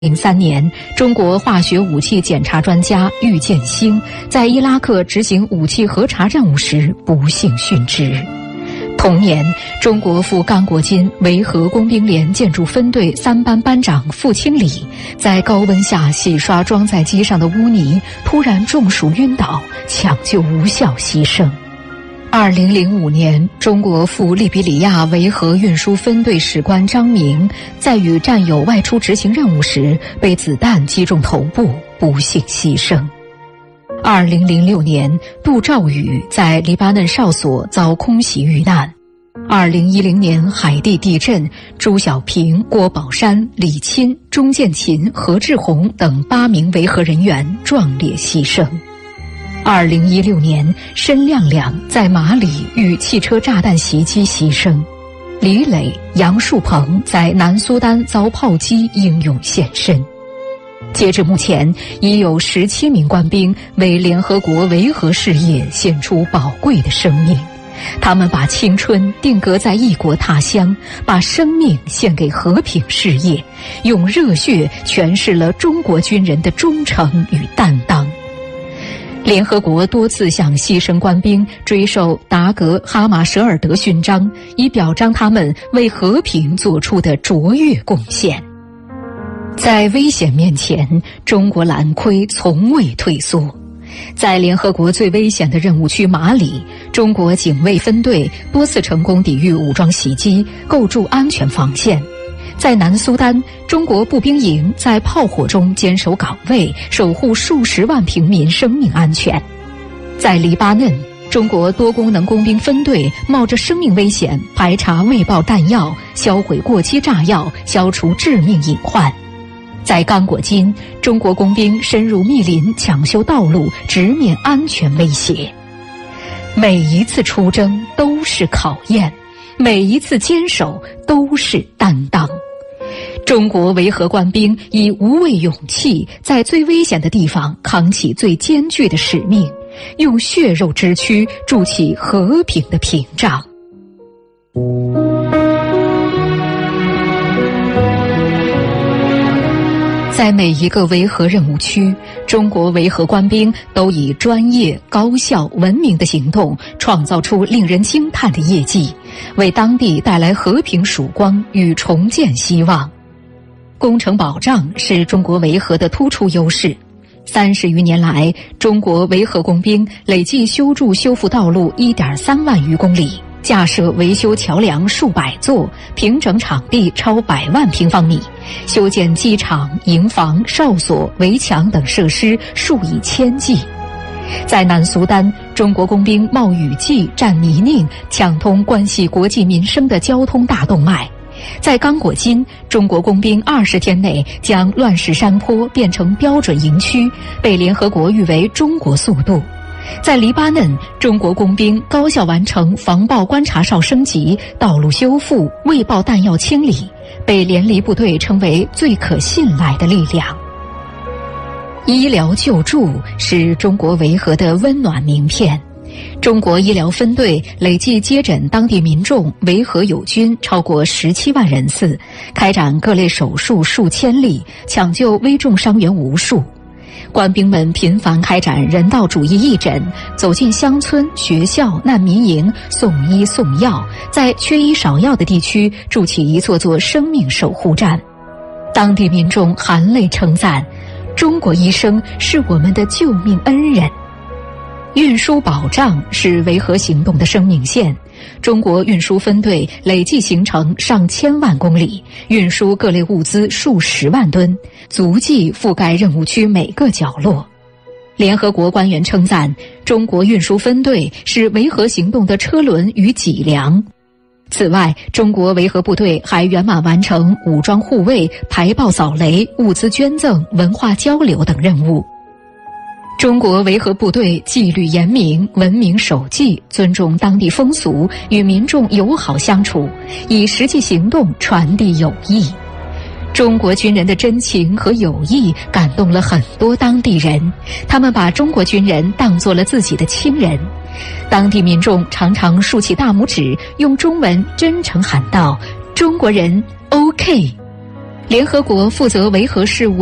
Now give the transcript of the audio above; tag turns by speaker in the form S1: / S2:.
S1: 2003年，中国化学武器检查专家郁建兴在伊拉克执行武器核查任务时不幸殉职。同年，中国赴刚果金维和工兵连建筑分队3班班长傅清礼在高温下洗刷装载机上的污泥，突然中暑晕倒，抢救无效牺牲。2005年，中国赴利比里亚维和运输分队史官张明在与战友外出执行任务时被子弹击中头部，不幸牺牲。2006年，杜兆宇在黎巴嫩哨所遭空袭遇难。2010年海地地震，朱小平、郭宝山、李钦、钟建琴、何志宏等8名维和人员壮烈牺牲。2016年，申亮亮在马里遇汽车炸弹袭击牺牲。李磊、杨树鹏在南苏丹遭炮击英勇献身。截至目前，已有17名官兵为联合国维和事业献出宝贵的生命。他们把青春定格在异国他乡，把生命献给和平事业，用热血诠释了中国军人的忠诚与担当。联合国多次向牺牲官兵追授达格哈马舍尔德勋章，以表彰他们为和平做出的卓越贡献。在危险面前，中国蓝盔从未退缩。在联合国最危险的任务区马里，中国警卫分队多次成功抵御武装袭击，构筑安全防线。在南苏丹，中国步兵营在炮火中坚守岗位，守护数十万平民生命安全。在黎巴嫩，中国多功能工兵分队冒着生命危险排查未爆弹药，销毁过期炸药，消除致命隐患。在刚果金，中国工兵深入密林抢修道路，直面安全威胁。每一次出征都是考验，每一次坚守都是担当。中国维和官兵以无畏勇气，在最危险的地方扛起最艰巨的使命，用血肉之躯筑起和平的屏障。在每一个维和任务区，中国维和官兵都以专业、高效、文明的行动，创造出令人惊叹的业绩，为当地带来和平曙光与重建希望。工程保障是中国维和的突出优势。30余年来，中国维和工兵累计修筑修复道路1.3万余公里，架设维修桥梁数百座，平整场地超100万平方米，修建机场、营房、哨所、围墙等设施数以千计。在南苏丹，中国工兵冒雨季、占泥泞，抢通关系国计民生的交通大动脉。在刚果金，中国工兵20天内将乱石山坡变成标准营区，被联合国誉为中国速度。在黎巴嫩，中国工兵高效完成防爆观察哨升级、道路修复、未爆弹药清理，被联黎部队称为最可信赖的力量。医疗救助是中国维和的温暖名片。中国医疗分队累计接诊当地民众维和友军超过17万人次，开展各类手术数千例，抢救危重伤员无数。官兵们频繁开展人道主义义诊，走进乡村、学校、难民营，送医送药，在缺医少药的地区筑起一座座生命守护站。当地民众含泪称赞，中国医生是我们的救命恩人。运输保障是维和行动的生命线，中国运输分队累计行程上千万公里，运输各类物资数十万吨，足迹覆盖任务区每个角落。联合国官员称赞，中国运输分队是维和行动的车轮与脊梁。此外，中国维和部队还圆满完成武装护卫、排爆扫雷、物资捐赠、文化交流等任务。中国维和部队纪律严明，文明守纪，尊重当地风俗，与民众友好相处，以实际行动传递友谊。中国军人的真情和友谊感动了很多当地人，他们把中国军人当作了自己的亲人。当地民众常常竖起大拇指，用中文真诚喊道：“中国人 OK。” 联合国负责维和事务